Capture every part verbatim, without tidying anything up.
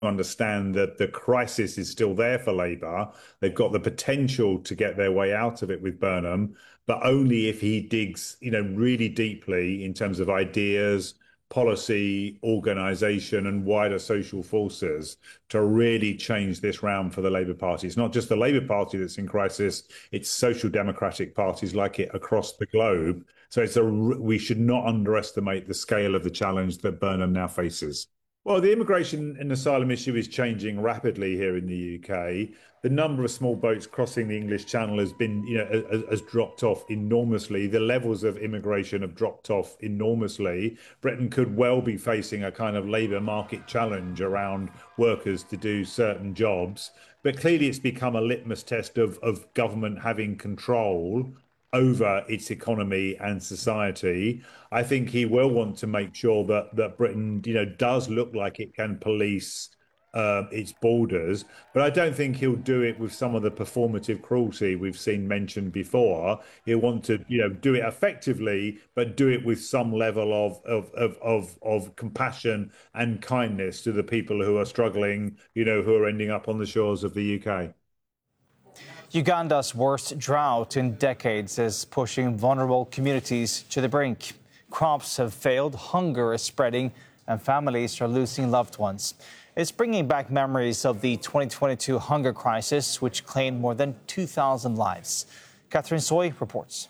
understand that the crisis is still there for Labour. They've got the potential to get their way out of it with Burnham, but only if he digs, you know, really deeply in terms of ideas, policy, organisation and wider social forces to really change this round for the Labour Party. It's not just the Labour Party that's in crisis, it's social democratic parties like it across the globe. So it's a, we should not underestimate the scale of the challenge that Burnham now faces. Well, the immigration and asylum issue is changing rapidly here in the U K. The number of small boats crossing the English Channel has been, you know, has, has dropped off enormously. The levels of immigration have dropped off enormously. Britain could well be facing a kind of labour market challenge around workers to do certain jobs. But clearly it's become a litmus test of, of government having control over its economy and society. I think he will want to make sure that that Britain, you know, does look like it can police uh, its borders, but I don't think he'll do it with some of the performative cruelty we've seen mentioned before. He'll want to, you know, do it effectively, but do it with some level of of of of, of compassion and kindness to the people who are struggling, you know, who are ending up on the shores of the U K. Uganda's worst drought in decades is pushing vulnerable communities to the brink. Crops have failed, hunger is spreading, and families are losing loved ones. It's bringing back memories of the twenty twenty-two hunger crisis, which claimed more than two thousand lives. Catherine Soy reports.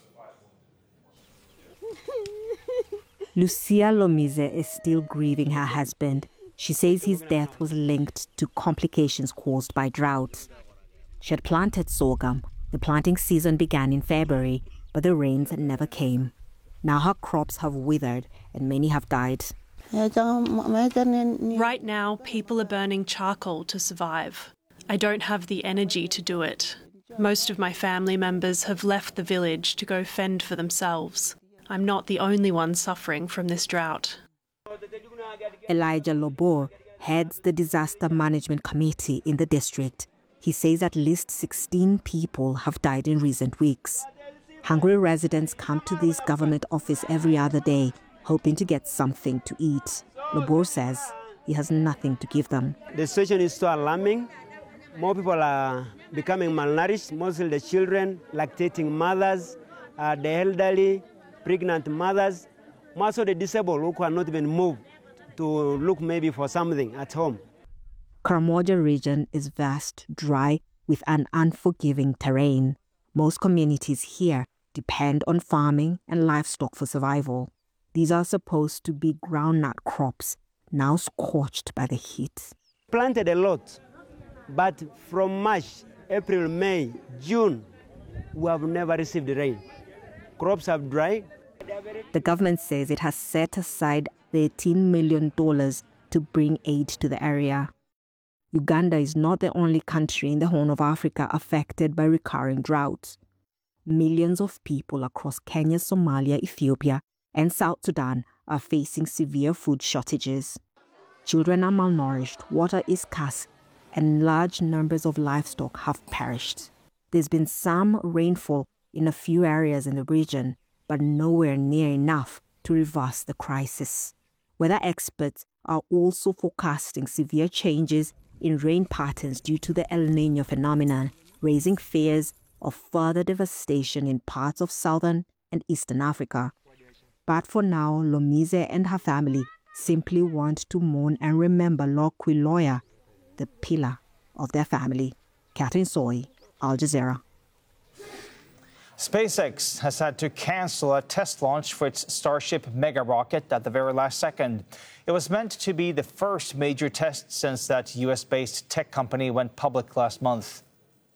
Lucia Lomize is still grieving her husband. She says his death was linked to complications caused by drought. She had planted sorghum. The planting season began in February, but the rains never came. Now her crops have withered and many have died. Right now, people are burning charcoal to survive. I don't have the energy to do it. Most of my family members have left the village to go fend for themselves. I'm not the only one suffering from this drought. Elijah Lobor heads the Disaster Management Committee in the district. He says at least sixteen people have died in recent weeks. Hungry residents come to this government office every other day, hoping to get something to eat. Lobor says he has nothing to give them. The situation is so alarming. More people are becoming malnourished, mostly the children, lactating mothers, uh, the elderly, pregnant mothers, most of the disabled who cannot even move to look maybe for something at home. Karamoja region is vast, dry, with an unforgiving terrain. Most communities here depend on farming and livestock for survival. These are supposed to be groundnut crops, now scorched by the heat. Planted a lot, but from March, April, May, June, we have never received rain. Crops have dried. The government says it has set aside thirteen million dollars to bring aid to the area. Uganda is not the only country in the Horn of Africa affected by recurring droughts. Millions of people across Kenya, Somalia, Ethiopia, and South Sudan are facing severe food shortages. Children are malnourished, water is scarce, and large numbers of livestock have perished. There's been some rainfall in a few areas in the region, but nowhere near enough to reverse the crisis. Weather experts are also forecasting severe changes in rain patterns due to the El Niño phenomenon, raising fears of further devastation in parts of southern and eastern Africa. But for now, Lomize and her family simply want to mourn and remember Lokwi Loya, the pillar of their family. Catherine Soy, Al Jazeera. SpaceX has had to cancel a test launch for its Starship mega rocket at the very last second. It was meant to be the first major test since that U S-based tech company went public last month.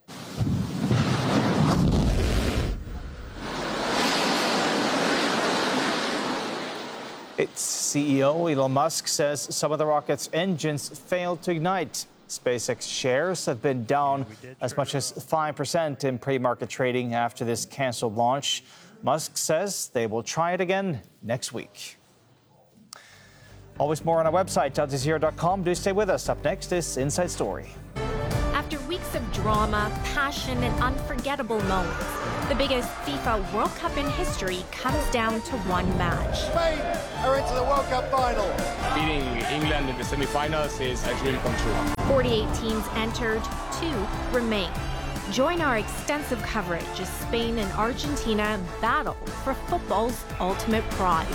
Its C E O, Elon Musk, says some of the rocket's engines failed to ignite. SpaceX shares have been down as much as five percent in pre-market trading after this canceled launch. Musk says they will try it again next week. Always more on our website, al jazeera dot com. Do stay with us. Up next is Inside Story. After weeks of drama, passion, and unforgettable moments, The biggest FIFA World Cup in history comes down to one match. Spain are into the World Cup final. Beating England in the semi-finals is a dream come true. forty-eight teams entered, two remain. Join our extensive coverage as Spain and Argentina battle for football's ultimate prize.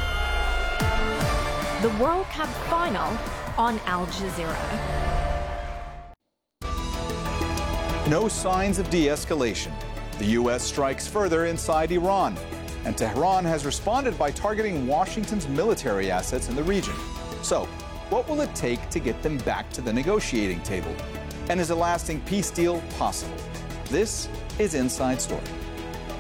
The World Cup final on Al Jazeera. No signs of de-escalation. The U S strikes further inside Iran, and Tehran has responded by targeting Washington's military assets in the region. So, what will it take to get them back to the negotiating table? And is a lasting peace deal possible? This is Inside Story.